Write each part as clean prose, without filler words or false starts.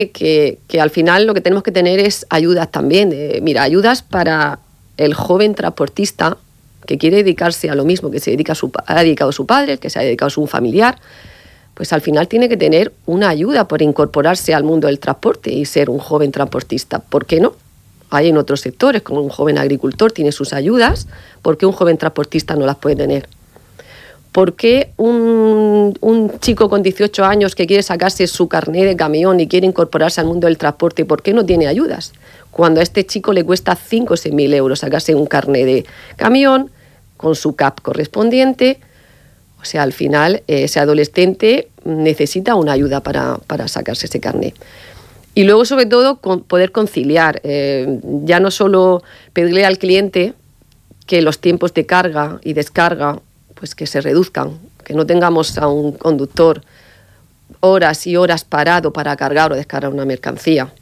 que al final lo que tenemos que tener es ayudas también. Ayudas para el joven transportista que quiere dedicarse a lo mismo que se dedica ha dedicado su padre, que se ha dedicado un familiar, pues al final tiene que tener una ayuda por incorporarse al mundo del transporte y ser un joven transportista. ¿Por qué no? Hay en otros sectores, como un joven agricultor tiene sus ayudas, ¿por qué un joven transportista no las puede tener? ¿Por qué un chico con 18 años que quiere sacarse su carnet de camión y quiere incorporarse al mundo del transporte, ¿por qué no tiene ayudas? Cuando a este chico le cuesta 5 o 6 mil euros sacarse un carnet de camión con su CAP correspondiente. O sea, al final ese adolescente necesita una ayuda para sacarse ese carnet. Y luego, sobre todo, poder conciliar. Ya no solo pedirle al cliente que los tiempos de carga y descarga pues que se reduzcan, que no tengamos a un conductor horas y horas parado para cargar o descargar una mercancía.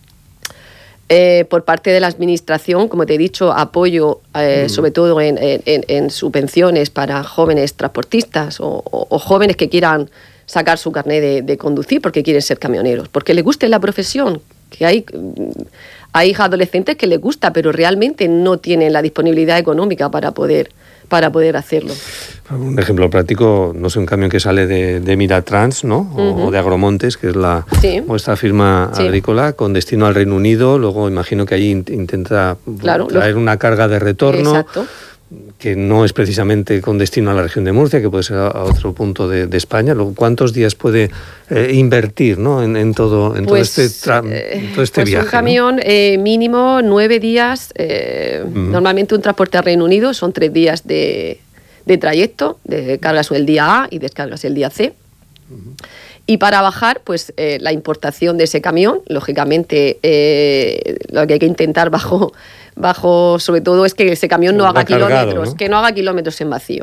Por parte de la administración, como te he dicho, apoyo sobre todo en subvenciones para jóvenes transportistas o jóvenes que quieran sacar su carnet de conducir porque quieren ser camioneros, porque les guste la profesión, que hay adolescentes que les gusta, pero realmente no tienen la disponibilidad económica para poder hacerlo. Un ejemplo práctico, no sé, un camión que sale de Miratrans, ¿no? O de Agromontes, que es vuestra firma agrícola, con destino al Reino Unido. Luego imagino que allí intenta traer una carga de retorno. Exacto. Que no es precisamente con destino a la región de Murcia, que puede ser a otro punto de España. Luego, ¿cuántos días puede invertir, ¿no? en todo este viaje? Un camión, ¿no? Mínimo 9 días. Normalmente un transporte al Reino Unido son 3 días de trayecto, cargas el día A y descargas el día C. Y para bajar, pues la importación de ese camión, lógicamente lo que hay que intentar bajo sobre todo es que ese camión no haga kilómetros, ¿no? Que no haga kilómetros en vacío.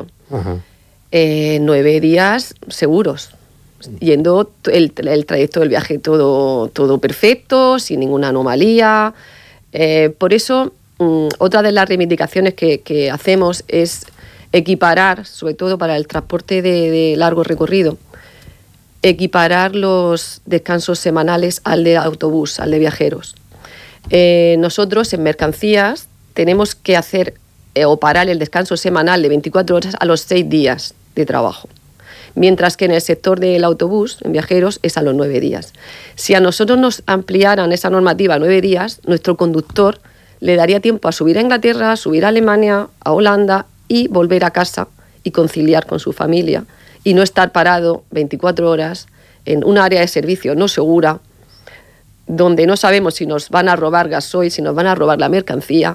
9 días seguros, yendo el trayecto del viaje todo perfecto, sin ninguna anomalía. Por eso, otra de las reivindicaciones que hacemos es equiparar, sobre todo para el transporte de largo recorrido, equiparar los descansos semanales al de autobús, al de viajeros. Nosotros en mercancías tenemos que hacer o parar el descanso semanal de 24 horas a los 6 días de trabajo, mientras que en el sector del autobús, en viajeros, es a los 9 días. Si a nosotros nos ampliaran esa normativa a 9 días, nuestro conductor le daría tiempo a subir a Inglaterra, a subir a Alemania, a Holanda y volver a casa y conciliar con su familia y no estar parado 24 horas en un área de servicio no segura, donde no sabemos si nos van a robar gasoil, si nos van a robar la mercancía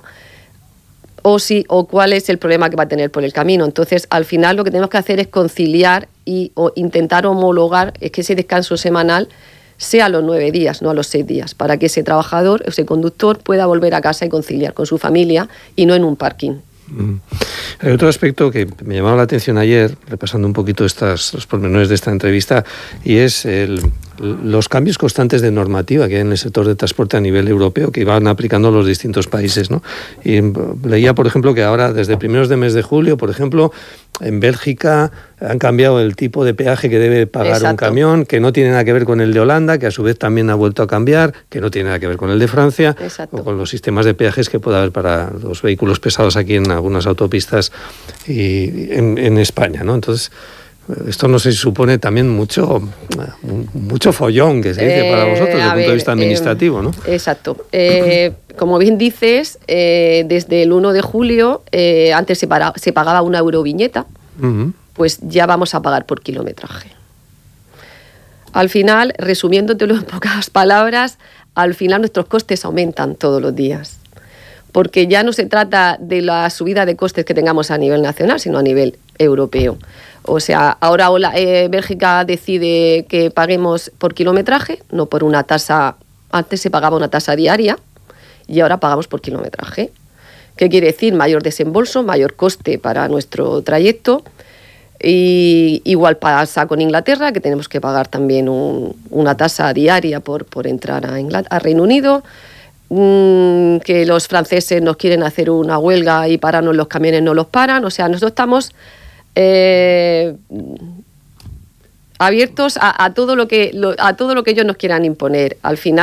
o cuál es el problema que va a tener por el camino. Entonces, al final lo que tenemos que hacer es conciliar o intentar homologar es que ese descanso semanal sea a los 9 días, no a los 6 días, para que ese trabajador, ese conductor pueda volver a casa y conciliar con su familia y no en un parking. Hay otro aspecto que me llamaba la atención ayer, repasando un poquito los pormenores de esta entrevista, y es los cambios constantes de normativa que hay en el sector de transporte a nivel europeo que van aplicando los distintos países, ¿no? Y leía, por ejemplo, que ahora, desde primeros de mes de julio, por ejemplo, en Bélgica han cambiado el tipo de peaje que debe pagar Exacto. un camión, que no tiene nada que ver con el de Holanda, que a su vez también ha vuelto a cambiar, que no tiene nada que ver con el de Francia, Exacto. o con los sistemas de peajes que pueda haber para los vehículos pesados aquí en algunas autopistas y en España, ¿no? Entonces, esto no sé si supone también mucho follón, que se dice para vosotros, desde el punto de vista administrativo, ¿no? Exacto. Como bien dices, desde el 1 de julio, antes se pagaba una euroviñeta, pues ya vamos a pagar por kilometraje. Al final, resumiéndotelo en pocas palabras, al final nuestros costes aumentan todos los días. Porque ya no se trata de la subida de costes que tengamos a nivel nacional, sino a nivel europeo. O sea, ahora Bélgica decide que paguemos por kilometraje, no por una tasa. Antes se pagaba una tasa diaria y ahora pagamos por kilometraje. ¿Qué quiere decir? Mayor desembolso, mayor coste para nuestro trayecto. Y igual pasa con Inglaterra, que tenemos que pagar también una tasa diaria por entrar a Reino Unido. Que los franceses nos quieren hacer una huelga y pararnos los camiones, no los paran. O sea, nosotros estamos abiertos a todo lo que ellos nos quieran imponer. Al final